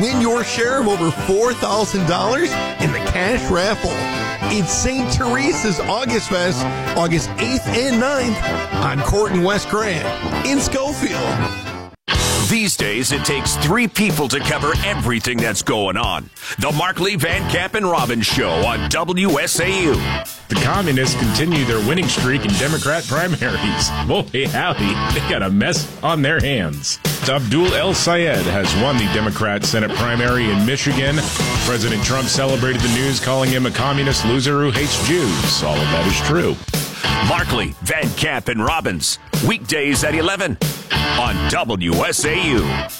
win your share of over $4,000 in the cash raffle. It's St. Teresa's August Fest, August 8th and 9th on Court and West Grand in Schofield. These days, it takes 3 people to cover everything that's going on. The Markley, Van Camp, and Robbins Show on WSAU. The Communists continue their winning streak in Democrat primaries. Boy, howdy, they got a mess on their hands. Abdul El Sayed has won the Democrat Senate primary in Michigan. President Trump celebrated the news, calling him a communist loser who hates Jews. All of that is true. Markley, Van Camp, and Robbins. Weekdays at 11 on WSAU.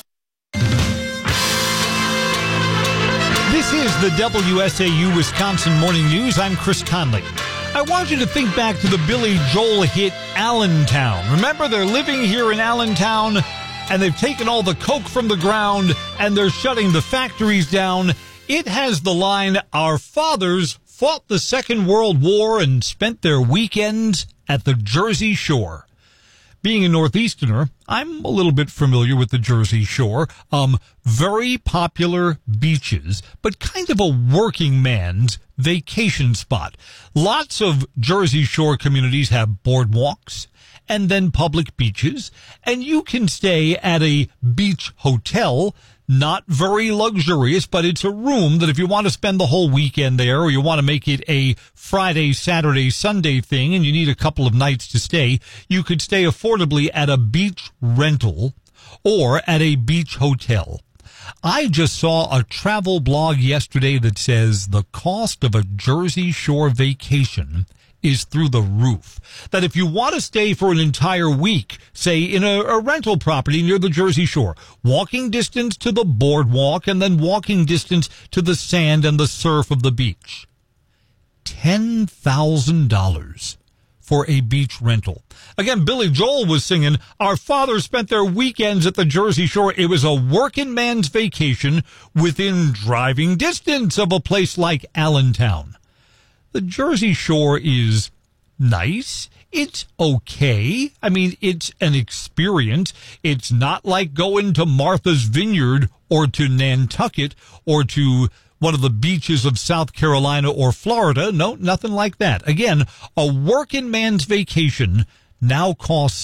This is the WSAU Wisconsin Morning News. I'm Chris Conley. I want you to think back to the Billy Joel hit Allentown. Remember, they're living here in Allentown, and they've taken all the coke from the ground, and they're shutting the factories down. It has the line, "Our fathers fought the Second World War and spent their weekends at the Jersey Shore." Being a Northeasterner, I'm a little bit familiar with the Jersey Shore. Very popular beaches, but kind of a working man's vacation spot. Lots of Jersey Shore communities have boardwalks and then public beaches, and you can stay at a beach hotel. Not very luxurious, but it's a room that if you want to spend the whole weekend there, or you want to make it a Friday, Saturday, Sunday thing, and you need a couple of nights to stay, you could stay affordably at a beach rental or at a beach hotel. I just saw a travel blog yesterday that says the cost of a Jersey Shore vacation is through the roof. That if you want to stay for an entire week, say in a rental property near the Jersey Shore, walking distance to the boardwalk and then walking distance to the sand and the surf of the beach, $10,000 for a beach rental. Again, Billy Joel was singing, "Our fathers spent their weekends at the Jersey Shore." It was a working man's vacation within driving distance of a place like Allentown. The Jersey Shore is nice. It's okay. I mean, it's an experience. It's not like going to Martha's Vineyard or to Nantucket or to one of the beaches of South Carolina or Florida. No, nothing like that. Again, a working man's vacation now costs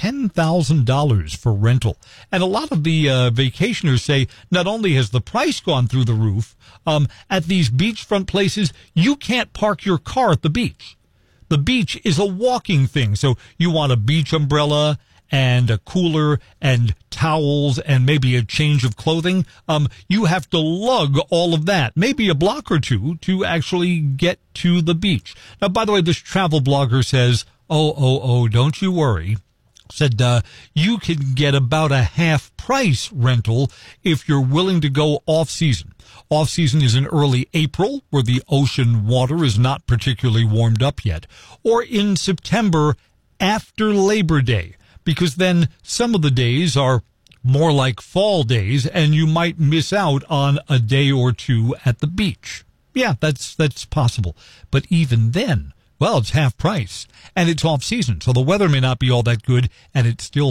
$10,000 for rental. And a lot of the vacationers say not only has the price gone through the roof, at these beachfront places, you can't park your car at the beach. The beach is a walking thing. So you want a beach umbrella and a cooler and towels and maybe a change of clothing. You have to lug all of that, maybe a block or two, to actually get to the beach. Now, by the way, this travel blogger says, oh, don't you worry. Said you can get about a half price rental if you're willing to go off season. Off season is in early April, where the ocean water is not particularly warmed up yet, or in September after Labor Day, because then some of the days are more like fall days and you might miss out on a day or two at the beach. Yeah, that's possible. But even then, well, it's half price, and it's off-season, so the weather may not be all that good, and it's still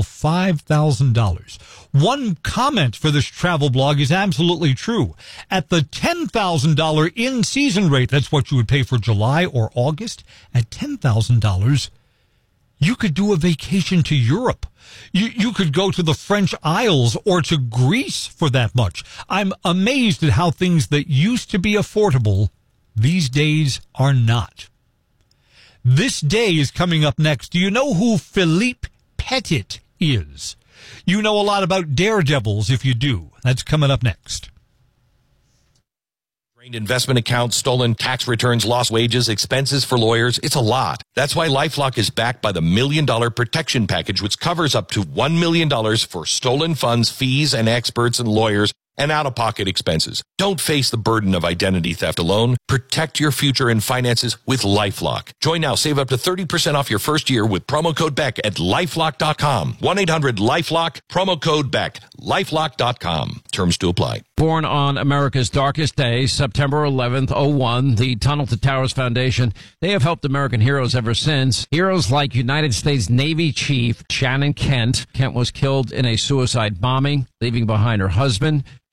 $5,000. One comment for this travel blog is absolutely true. At the $10,000 in-season rate, that's what you would pay for July or August, at $10,000, you could do a vacation to Europe. You could go to the French Isles or to Greece for that much. I'm amazed at how things that used to be affordable these days are not. This day is coming up next. Do you know who Philippe Petit is? You know a lot about daredevils if you do. That's coming up next. Drained investment accounts, stolen tax returns, lost wages, expenses for lawyers. It's a lot. That's why LifeLock is backed by the $1 Million Protection Package, which covers up to $1 million for stolen funds, fees, and experts and lawyers and out-of-pocket expenses. Don't face the burden of identity theft alone. Protect your future and finances with LifeLock. Join now. Save up to 30% off your first year with promo code BECK at LifeLock.com. 1-800-LifeLock, promo code BECK, LifeLock.com. Terms to apply. Born on America's darkest day, September 11th, 01, the Tunnel to Towers Foundation, they have helped American heroes ever since. Heroes like United States Navy Chief Shannon Kent. Kent was killed in a suicide bombing, leaving behind her husband,